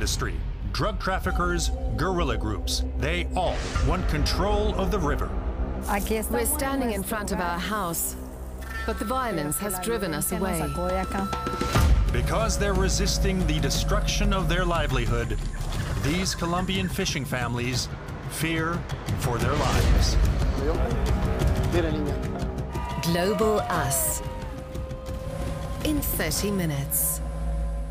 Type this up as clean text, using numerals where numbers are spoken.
industry, drug traffickers, guerrilla groups. They all want control of the river. We're standing in front of our house, but the violence has driven us away. Because they're resisting the destruction of their livelihood, these Colombian fishing families fear for their lives. Global Us. In 30 minutes.